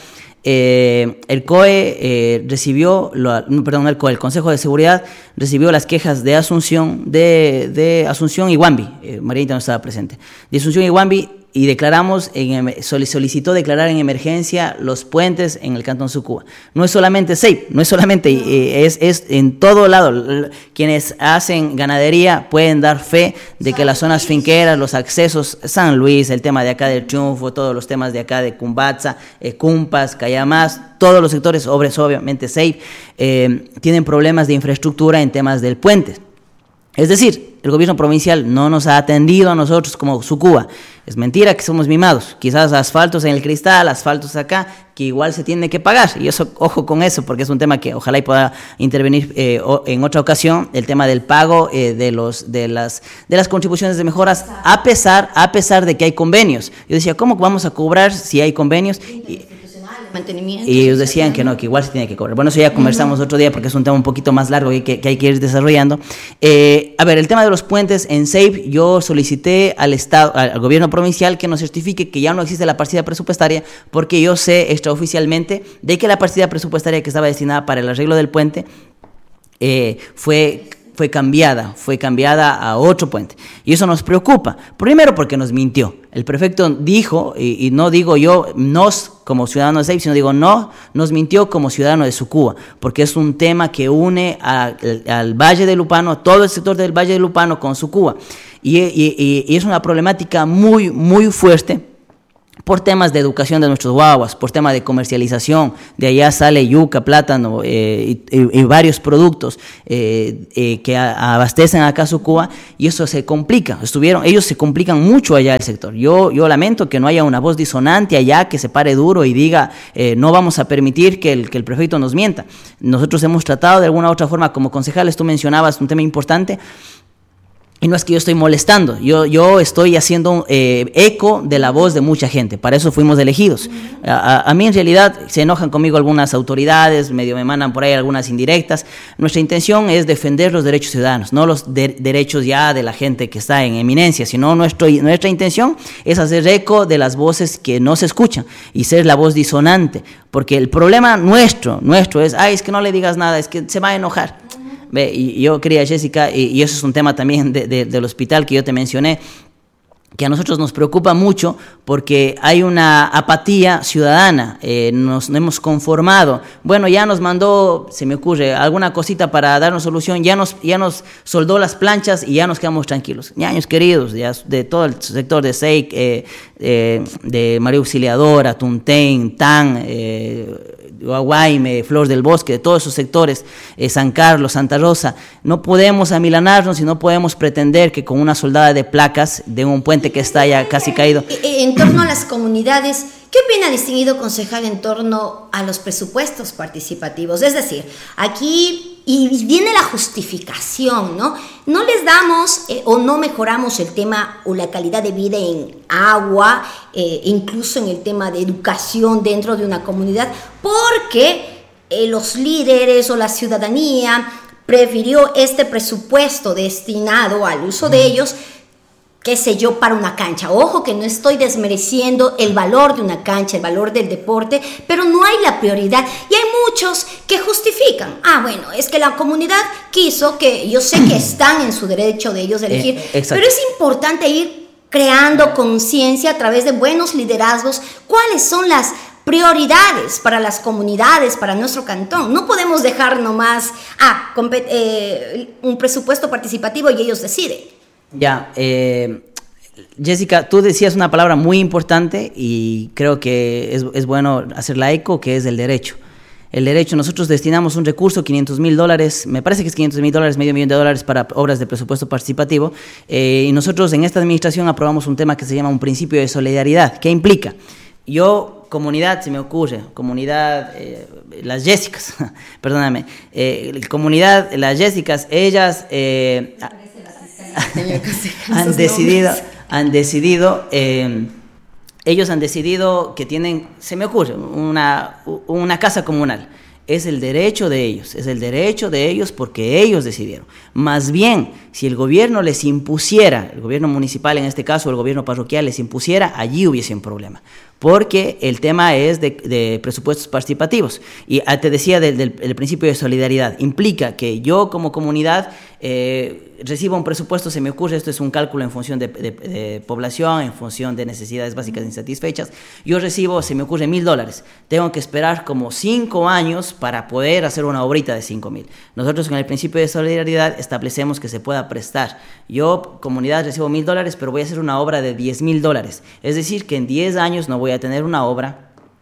Eh, el C O E eh, recibió, lo, perdón, el C O E, el Consejo de Seguridad recibió las quejas de Asunción, de, de Asunción y Huambi, eh, Marianita no estaba presente, de Asunción y Huambi, y declaramos, en, solicitó declarar en emergencia los puentes en el Cantón Sucúa. No es solamente SAFE, no es solamente, eh, es, es en todo lado. Quienes hacen ganadería pueden dar fe de que las zonas finqueras, los accesos, San Luis, el tema de acá del Triunfo, todos los temas de acá de Cumbatza, eh, Cumpas, Cayamás, todos los sectores, obviamente SAFE, eh, tienen problemas de infraestructura en temas del puente. Es decir, el gobierno provincial no nos ha atendido a nosotros como Sucúa. Es mentira que somos mimados. Quizás asfaltos en el Cristal, asfaltos acá, que igual se tiene que pagar. Y eso, ojo con eso, porque es un tema que ojalá y pueda intervenir eh, en otra ocasión, el tema del pago eh, de los de las de las contribuciones de mejoras, a pesar a pesar de que hay convenios. Yo decía, ¿cómo vamos a cobrar si hay convenios? Y, mantenimiento. Y ellos decían que no, que igual se tiene que cobrar. Bueno, eso ya conversamos uh-huh. otro día porque es un tema un poquito más largo y que, que hay que ir desarrollando. Eh, a ver, el tema de los puentes en S A F E, yo solicité al Estado, al gobierno provincial que nos certifique que ya no existe la partida presupuestaria, porque yo sé extraoficialmente de que la partida presupuestaria que estaba destinada para el arreglo del puente eh, fue... fue cambiada, fue cambiada a otro puente. Y eso nos preocupa. Primero porque nos mintió. El prefecto dijo, y, y no digo yo nos como ciudadano de S A F E, sino digo no, nos mintió como ciudadano de Sucúa, porque es un tema que une a, al Valle de Lupano, a todo el sector del Valle de Lupano con Sucúa. Y, y, y es una problemática muy, muy fuerte, por temas de educación de nuestros guaguas, por temas de comercialización. De allá sale yuca, plátano eh, y, y, y varios productos eh, eh, que a, abastecen acá Sucúa, y eso se complica. Estuvieron, ellos se complican mucho allá el sector. Yo, yo lamento que no haya una voz disonante allá que se pare duro y diga eh, no vamos a permitir que el, que el prefecto nos mienta. Nosotros hemos tratado de alguna u otra forma como concejales, tú mencionabas un tema importante. Y no es que yo estoy molestando, yo, yo estoy haciendo eh, eco de la voz de mucha gente, para eso fuimos elegidos. A, a, a mí en realidad se enojan conmigo algunas autoridades, medio me mandan por ahí algunas indirectas. Nuestra intención es defender los derechos ciudadanos, no los de, derechos ya de la gente que está en eminencia, sino nuestro, nuestra intención es hacer eco de las voces que no se escuchan y ser la voz disonante, porque el problema nuestro, nuestro es, ay, es que no le digas nada, es que se va a enojar. Ve, y yo quería, Jessica, y, y eso es un tema también de, de, del hospital que yo te mencioné, que a nosotros nos preocupa mucho porque hay una apatía ciudadana, eh, nos hemos conformado, bueno, ya nos mandó, se me ocurre, alguna cosita para darnos solución, ya nos, ya nos soldó las planchas y ya nos quedamos tranquilos. Ñaños queridos, ya de todo el sector de S E I C, eh, eh, de María Auxiliadora, Tuntén, Tan, eh, Guaguayme, Flor del Bosque, de todos esos sectores, eh, San Carlos, Santa Rosa, no podemos amilanarnos y no podemos pretender que con una soldada de placas de un puente que está ya casi caído. En torno a las comunidades, ¿qué opina, distinguido concejal, en torno a los presupuestos participativos? Es decir, aquí, y viene la justificación, ¿no? No les damos eh, o no mejoramos el tema o la calidad de vida en agua, eh, incluso en el tema de educación dentro de una comunidad, porque eh, los líderes o la ciudadanía prefirió este presupuesto destinado al uso de ellos, qué sé yo, para una cancha. Ojo que no estoy desmereciendo el valor de una cancha, el valor del deporte, pero no hay la prioridad. Y hay muchos que justifican. Ah, bueno, es que la comunidad quiso, que yo sé que están en su derecho de ellos de elegir, eh, pero es importante ir creando conciencia a través de buenos liderazgos. ¿Cuáles son las prioridades para las comunidades, para nuestro cantón? No podemos dejar nomás ah, compet- eh, un presupuesto participativo y ellos deciden. Ya, eh, Jessica, tú decías una palabra muy importante y creo que es, es bueno hacerla eco, que es el derecho. El derecho, nosotros destinamos un recurso, quinientos mil dólares, me parece que es quinientos mil dólares, medio millón de dólares para obras de presupuesto participativo, eh, y nosotros en esta administración aprobamos un tema que se llama un principio de solidaridad. ¿Qué implica? Yo, comunidad, se me ocurre, comunidad, eh, las Jessicas, perdóname, eh, comunidad, las Jessicas, ellas... Eh, han decidido, han decidido, eh, ellos han decidido que tienen, se me ocurre, una, una casa comunal. Es el derecho de ellos, es el derecho de ellos porque ellos decidieron. Más bien, si el gobierno les impusiera, el gobierno municipal en este caso, el gobierno parroquial les impusiera, allí hubiese un problema. Porque el tema es de, de presupuestos participativos. Y te decía del, del, del principio de solidaridad. Implica que yo como comunidad eh, recibo un presupuesto, se me ocurre, esto es un cálculo en función de, de, de población, en función de necesidades básicas insatisfechas. Yo recibo, se me ocurre, mil dólares. Tengo que esperar como cinco años para poder hacer una obrita de cinco mil. Nosotros con el principio de solidaridad establecemos que se pueda prestar. Yo, comunidad, recibo mil dólares, pero voy a hacer una obra de diez mil dólares. Es decir, que en diez años no voy a tener una obra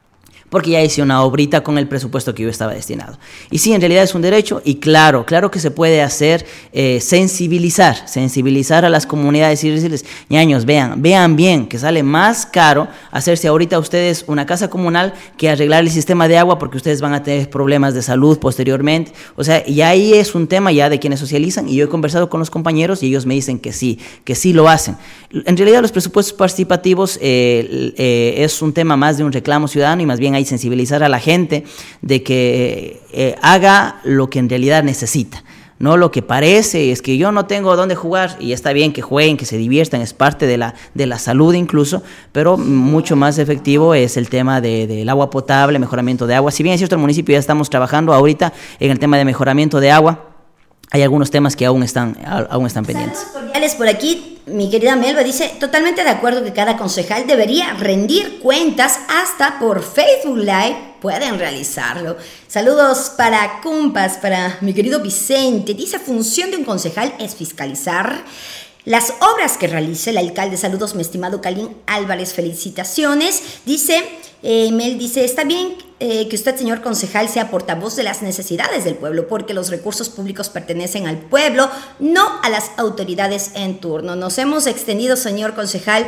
porque ya hice una obrita con el presupuesto que yo estaba destinado. Y sí, en realidad es un derecho, y claro, claro que se puede hacer, eh, sensibilizar, sensibilizar a las comunidades y decirles, ñaños, vean, vean bien, que sale más caro hacerse ahorita a ustedes una casa comunal que arreglar el sistema de agua, porque ustedes van a tener problemas de salud posteriormente. O sea, y ahí es un tema ya de quienes socializan, y yo he conversado con los compañeros y ellos me dicen que sí, que sí lo hacen. En realidad los presupuestos participativos eh, eh, es un tema más de un reclamo ciudadano, y más bien hay sensibilizar a la gente de que eh, haga lo que en realidad necesita, no lo que parece. Es que yo no tengo dónde jugar, y está bien que jueguen, que se diviertan, es parte de la, de la salud incluso, pero mucho más efectivo es el tema de, del agua potable, mejoramiento de agua. Si bien es cierto, el municipio ya estamos trabajando ahorita en el tema de mejoramiento de agua, hay algunos temas que aún están, aún están pendientes. Saludos cordiales por aquí. Mi querida Melba dice, totalmente de acuerdo que cada concejal debería rendir cuentas, hasta por Facebook Live pueden realizarlo. Saludos para Cumpas, para mi querido Vicente. Dice, función de un concejal es fiscalizar las obras que realice el alcalde. Saludos, mi estimado Calín Álvarez, felicitaciones. Dice, eh, Mel dice, está bien eh, que usted, señor concejal, sea portavoz de las necesidades del pueblo, porque los recursos públicos pertenecen al pueblo, no a las autoridades en turno. Nos hemos extendido, señor concejal,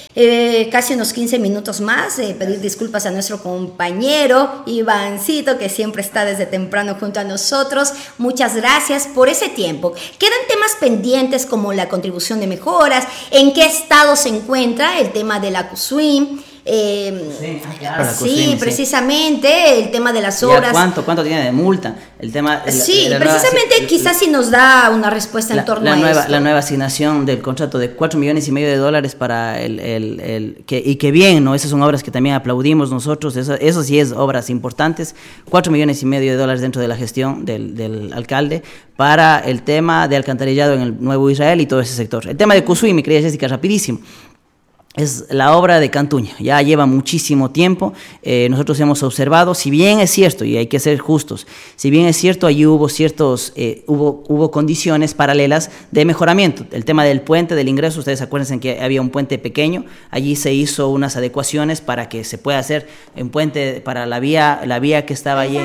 Eh, casi unos quince minutos más. Eh, pedir disculpas a nuestro compañero Ivancito, que siempre está desde temprano junto a nosotros. Muchas gracias por ese tiempo. Quedan temas pendientes como la contribución de mejoras, en qué estado se encuentra el tema de la CUSUIM. Eh, sí, claro, la sí, CUSUIM, precisamente sí. El tema de las obras. ¿Cuánto, cuánto tiene de multa? El tema. El, sí, la precisamente nueva, quizás si nos da una respuesta la, en torno la a nueva, esto. La nueva asignación del contrato de cuatro millones y medio de dólares para el, el, el que, y que bien, ¿no? Esas son obras que también aplaudimos nosotros. Eso, eso sí es obras importantes. Cuatro millones y medio de dólares dentro de la gestión del, del alcalde para el tema de alcantarillado en el Nuevo Israel y todo ese sector. El tema de CUSUIM, mi querida Jessica, rapidísimo. Es la obra de Cantuña, ya lleva muchísimo tiempo. Eh, nosotros hemos observado, si bien es cierto, y hay que ser justos, si bien es cierto, allí hubo ciertos, eh, hubo, hubo condiciones paralelas de mejoramiento. El tema del puente, del ingreso, ustedes acuérdense que había un puente pequeño, allí se hizo unas adecuaciones para que se pueda hacer un puente para la vía, la vía que estaba allí.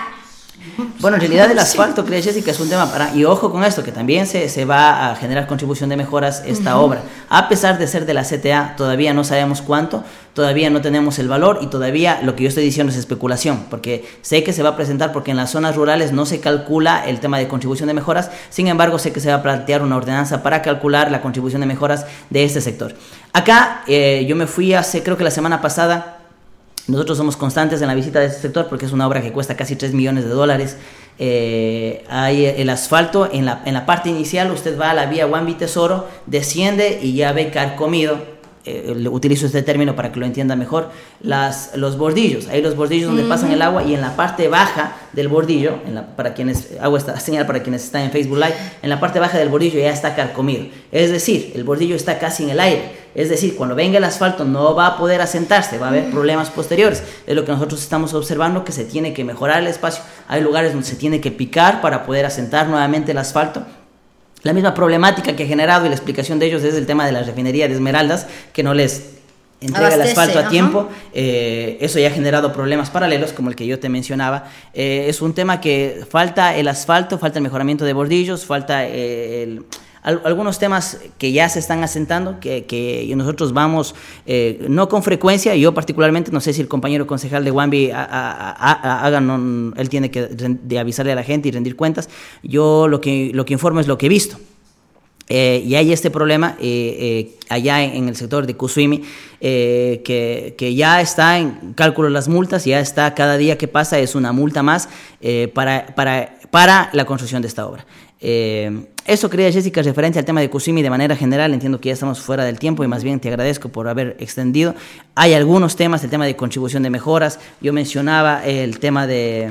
Bueno, en realidad el asfalto, creo, Jessica, es un tema para... Y ojo con esto, que también se, se va a generar contribución de mejoras esta uh-huh. obra. A pesar de ser de la C T A, todavía no sabemos cuánto, todavía no tenemos el valor, y todavía lo que yo estoy diciendo es especulación, porque sé que se va a presentar, porque en las zonas rurales no se calcula el tema de contribución de mejoras. Sin embargo, sé que se va a plantear una ordenanza para calcular la contribución de mejoras de este sector. Acá, eh, yo me fui hace, creo que la semana pasada. Nosotros somos constantes en la visita de este sector porque es una obra que cuesta casi tres millones de dólares. Eh, hay el asfalto en la, en la parte inicial. Usted va a la vía Huambi Tesoro, desciende y ya ve carcomido. Eh, utilizo este término para que lo entienda mejor. Las, los bordillos, hay los bordillos donde mm-hmm. pasan el agua, y en la parte baja del bordillo, en la, para quienes hago esta señal para quienes están en Facebook Live, en la parte baja del bordillo ya está carcomido. Es decir, el bordillo está casi en el aire. Es decir, cuando venga el asfalto no va a poder asentarse, va a haber problemas posteriores. Es lo que nosotros estamos observando, que se tiene que mejorar el espacio. Hay lugares donde se tiene que picar para poder asentar nuevamente el asfalto. La misma problemática que ha generado, y la explicación de ellos, es el tema de la refinería de Esmeraldas, que no les entrega Abastece, el asfalto a ajá. tiempo. Eh, eso ya ha generado problemas paralelos, como el que yo te mencionaba. Eh, es un tema que falta el asfalto, falta el mejoramiento de bordillos, falta eh, el... algunos temas que ya se están asentando, que, que nosotros vamos, eh, no con frecuencia, yo particularmente, no sé si el compañero concejal de Huambi haga, no, él tiene que de avisarle a la gente y rendir cuentas. Yo lo que, lo que informo es lo que he visto. Eh, y hay este problema eh, eh, allá en, en el sector de CUSUIMI, eh, que, que ya está en cálculo las multas, ya está, cada día que pasa es una multa más eh, para, para, para la construcción de esta obra. Eh, eso, querida Jessica, referente al tema de CUSUIMI de manera general. Entiendo que ya estamos fuera del tiempo y más bien te agradezco por haber extendido. Hay algunos temas, el tema de contribución de mejoras. Yo mencionaba el tema de...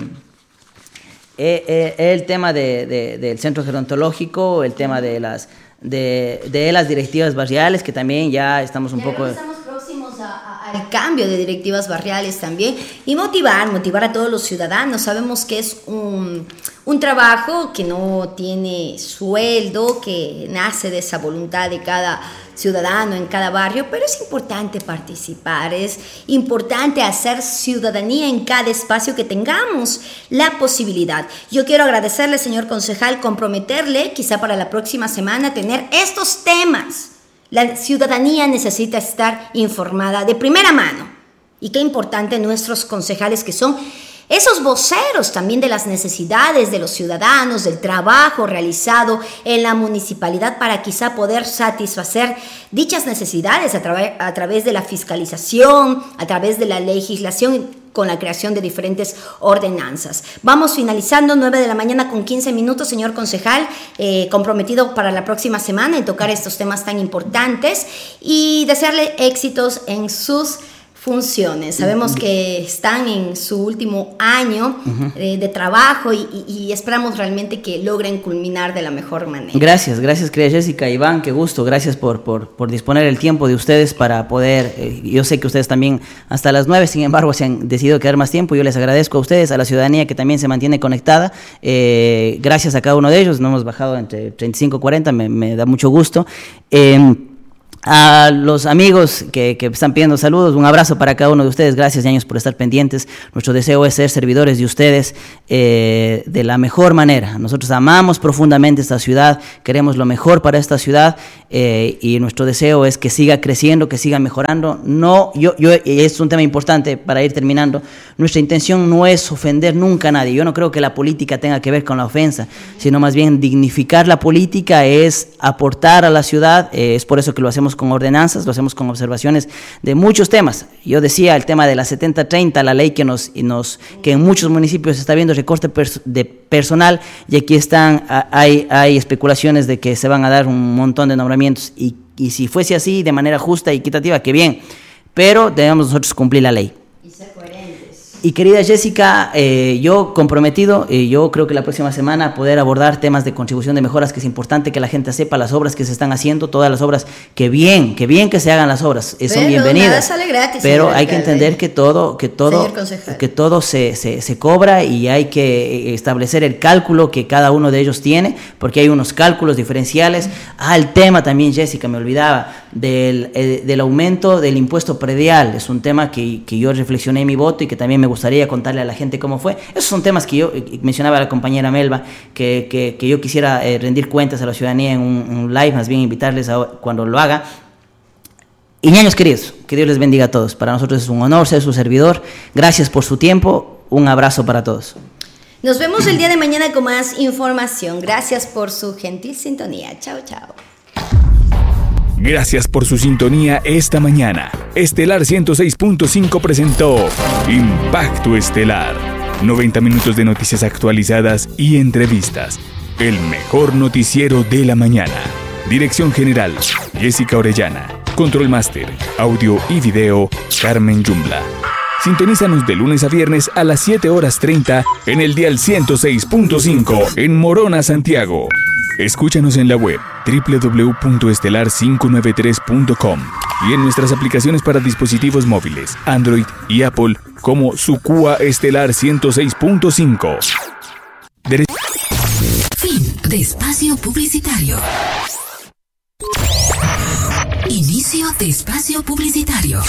Eh, eh, el tema de, de, del centro gerontológico, el tema de las de, de las directivas barriales, que también ya estamos un ya poco... Estamos próximos a, a, al cambio de directivas barriales también, y motivar, motivar a todos los ciudadanos. Sabemos que es un, un trabajo que no tiene sueldo, que nace de esa voluntad de cada ciudadano en cada barrio, pero es importante participar, es importante hacer ciudadanía en cada espacio que tengamos la posibilidad. Yo quiero agradecerle, señor concejal, comprometerle quizá para la próxima semana tener estos temas. La ciudadanía necesita estar informada de primera mano. Y qué importante nuestros concejales, que son esos voceros también de las necesidades de los ciudadanos, del trabajo realizado en la municipalidad para quizá poder satisfacer dichas necesidades a, tra- a través de la fiscalización, a través de la legislación, con la creación de diferentes ordenanzas. Vamos finalizando, nueve de la mañana con quince minutos, señor concejal, eh, comprometido para la próxima semana en tocar estos temas tan importantes y desearle éxitos en sus funciones. Sabemos que están en su último año uh-huh. eh, de trabajo y, y, y esperamos realmente que logren culminar de la mejor manera. Gracias, gracias querida Jessica, Iván, qué gusto, gracias por, por, por disponer el tiempo de ustedes para poder, eh, yo sé que ustedes también hasta las nueve, sin embargo, se han decidido quedar más tiempo. Yo les agradezco a ustedes, a la ciudadanía que también se mantiene conectada, eh, gracias a cada uno de ellos, nos hemos bajado entre treinta y cinco y cuarenta, me, me da mucho gusto. Eh, A los amigos que, que están pidiendo saludos, un abrazo para cada uno de ustedes. Gracias, ñaños, por estar pendientes. Nuestro deseo es ser servidores de ustedes eh, de la mejor manera. Nosotros amamos profundamente esta ciudad, queremos lo mejor para esta ciudad eh, y nuestro deseo es que siga creciendo, que siga mejorando. No, yo, yo, es un tema importante para ir terminando. Nuestra intención no es ofender nunca a nadie. Yo no creo que la política tenga que ver con la ofensa, sino más bien dignificar la política es aportar a la ciudad. Eh, es por eso que lo hacemos con ordenanzas, lo hacemos con observaciones de muchos temas. Yo decía el tema de la setenta treinta, la ley que nos, nos que en muchos municipios está viendo recorte pers- de personal, y aquí están, hay, hay especulaciones de que se van a dar un montón de nombramientos, y, y si fuese así de manera justa y equitativa, que bien, pero debemos nosotros cumplir la ley. Y ser coherentes. Y querida Jessica, eh, yo comprometido, eh, yo creo que la próxima semana poder abordar temas de contribución de mejoras, que es importante que la gente sepa las obras que se están haciendo, todas las obras, que bien, que bien que se hagan las obras, eh, son bienvenidas. Nada sale gratis, pero hay que entender que todo, que todo, que todo se, se, se cobra, y hay que establecer el cálculo que cada uno de ellos tiene, porque hay unos cálculos diferenciales. Ah, el tema también, Jessica, me olvidaba, del, eh, del aumento del impuesto predial, es un tema que, que yo reflexioné en mi voto y que también me gustaría contarle a la gente cómo fue. Esos son temas que yo, eh, mencionaba la compañera Melba, que, que, que yo quisiera eh, rendir cuentas a la ciudadanía en un, un live, más bien invitarles a cuando lo haga. Y ñaños queridos, que Dios les bendiga a todos. Para nosotros es un honor ser su servidor. Gracias por su tiempo. Un abrazo para todos. Nos vemos el día de mañana con más información. Gracias por su gentil sintonía. Chao, chao. Gracias por su sintonía esta mañana. Estelar ciento seis punto cinco presentó Impacto Estelar. noventa minutos de noticias actualizadas y entrevistas. El mejor noticiero de la mañana. Dirección General, Jessica Orellana. Control Master, audio y video, Carmen Yumbla. Sintonízanos de lunes a viernes a las siete horas treinta en el dial ciento seis punto cinco en Morona, Santiago. Escúchanos en la web doble u doble u doble u punto estelar quinientos noventa y tres punto com y en nuestras aplicaciones para dispositivos móviles, Android y Apple como Sucua Estelar ciento seis punto cinco. Dere- Fin de espacio publicitario. Inicio de espacio publicitario.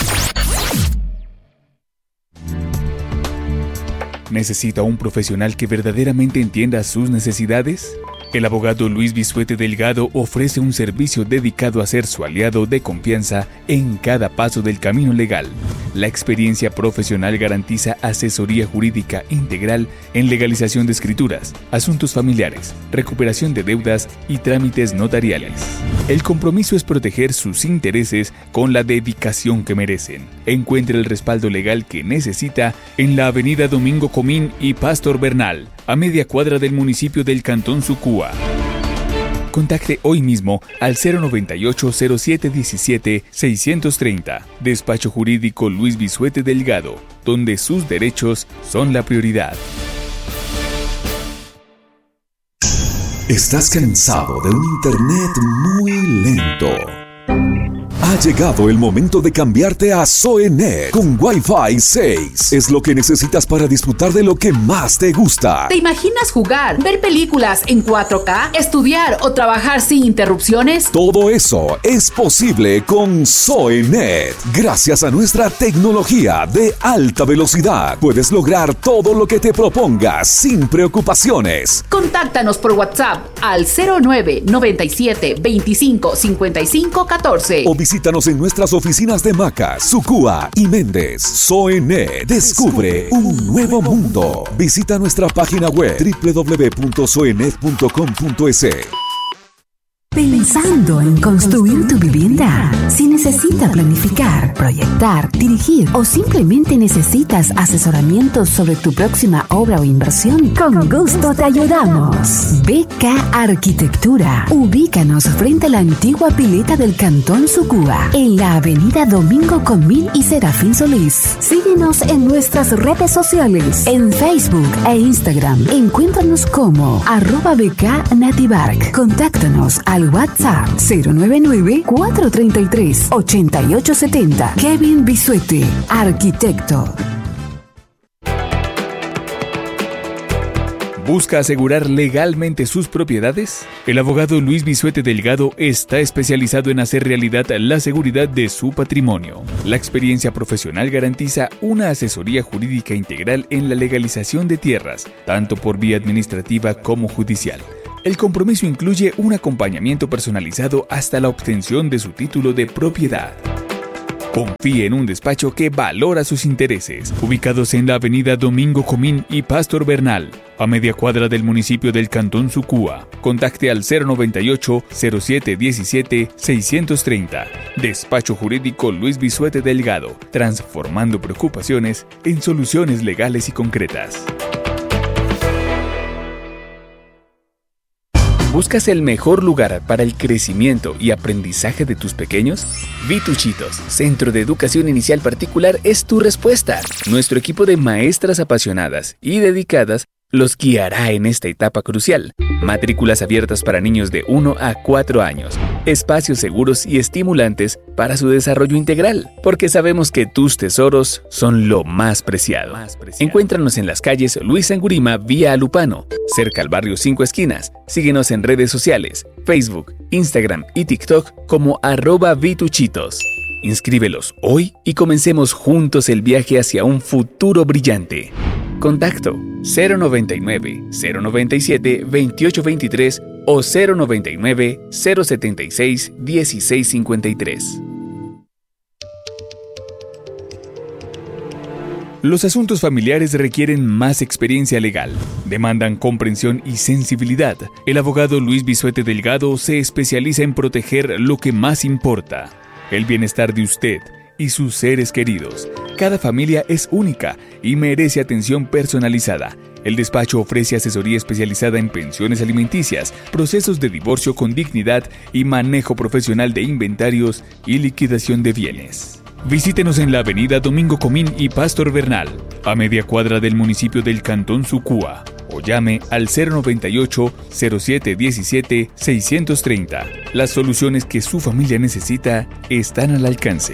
¿Necesita un profesional que verdaderamente entienda sus necesidades? El abogado Luis Bisuete Delgado ofrece un servicio dedicado a ser su aliado de confianza en cada paso del camino legal. La experiencia profesional garantiza asesoría jurídica integral en legalización de escrituras, asuntos familiares, recuperación de deudas y trámites notariales. El compromiso es proteger sus intereses con la dedicación que merecen. Encuentre el respaldo legal que necesita en la avenida Domingo Comín y Pastor Bernal, a media cuadra del municipio del Cantón Sucúa. Contacte hoy mismo al cero noventa y ocho, cero siete diecisiete, seiscientos treinta. Despacho Jurídico Luis Bisuete Delgado, donde sus derechos son la prioridad. ¿Estás cansado de un internet muy lento? Ha llegado el momento de cambiarte a Zoenet con Wi-Fi seis. Es lo que necesitas para disfrutar de lo que más te gusta. ¿Te imaginas jugar, ver películas en cuatro K, estudiar o trabajar sin interrupciones? Todo eso es posible con Zoenet. Gracias a nuestra tecnología de alta velocidad, puedes lograr todo lo que te propongas sin preocupaciones. Contáctanos por WhatsApp al cero nueve noventa y siete veinticinco cincuenta y cinco catorce o visítanos en nuestras oficinas de Macas, Sucúa y Méndez. Zoenet, descubre un nuevo mundo. Visita nuestra página web doble u doble u doble u punto zoenet punto com punto es. ¿Pensando en construir tu vivienda? Si necesitas planificar, proyectar, dirigir o simplemente necesitas asesoramiento sobre tu próxima obra o inversión, con gusto te ayudamos. B K Arquitectura. Ubícanos frente a la antigua pileta del Cantón Sucúa, en la avenida Domingo Comín y Serafín Solís. Síguenos en nuestras redes sociales, en Facebook e Instagram. Encuéntranos como arroba B K Nativark. Contáctanos al WhatsApp cero nueve nueve, cuatro tres tres, ocho ocho siete cero. Kevin Bisuete, arquitecto. ¿Busca asegurar legalmente sus propiedades? El abogado Luis Bisuete Delgado está especializado en hacer realidad la seguridad de su patrimonio. La experiencia profesional garantiza una asesoría jurídica integral en la legalización de tierras, tanto por vía administrativa como judicial. El compromiso incluye un acompañamiento personalizado hasta la obtención de su título de propiedad. Confíe en un despacho que valora sus intereses, ubicados en la avenida Domingo Comín y Pastor Bernal, a media cuadra del municipio del Cantón Sucúa. Contacte al cero noventa y ocho, cero siete diecisiete, seiscientos treinta. Despacho Jurídico Luis Bisuete Delgado, transformando preocupaciones en soluciones legales y concretas. ¿Buscas el mejor lugar para el crecimiento y aprendizaje de tus pequeños? Vituchitos, Centro de Educación Inicial Particular, es tu respuesta. Nuestro equipo de maestras apasionadas y dedicadas los guiará en esta etapa crucial. Matrículas abiertas para niños de uno a cuatro años. Espacios seguros y estimulantes para su desarrollo integral, porque sabemos que tus tesoros son lo más preciado. Encuéntranos en las calles Luis Angurima vía Alupano, cerca al barrio Cinco Esquinas. Síguenos en redes sociales, Facebook, Instagram y TikTok como arroba Vituchitos. Inscríbelos hoy y comencemos juntos el viaje hacia un futuro brillante. Contacto cero noventa y nueve, cero noventa y siete, veintiocho veintitrés o cero noventa y nueve, cero setenta y seis, dieciséis cincuenta y tres. Los asuntos familiares requieren más experiencia legal, demandan comprensión y sensibilidad. El abogado Luis Bisuete Delgado se especializa en proteger lo que más importa, el bienestar de usted y sus seres queridos. Cada familia es única y merece atención personalizada. El despacho ofrece asesoría especializada en pensiones alimenticias, procesos de divorcio con dignidad y manejo profesional de inventarios y liquidación de bienes. Visítenos en la avenida Domingo Comín y Pastor Bernal, a media cuadra del municipio del Cantón Sucúa, o llame al cero noventa y ocho, cero siete diecisiete, seiscientos treinta. Las soluciones que su familia necesita están al alcance.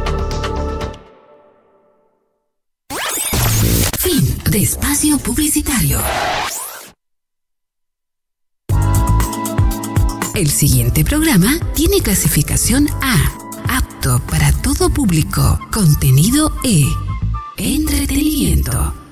Fin de espacio publicitario. El siguiente programa tiene clasificación A, apto para todo público, contenido E, entretenimiento.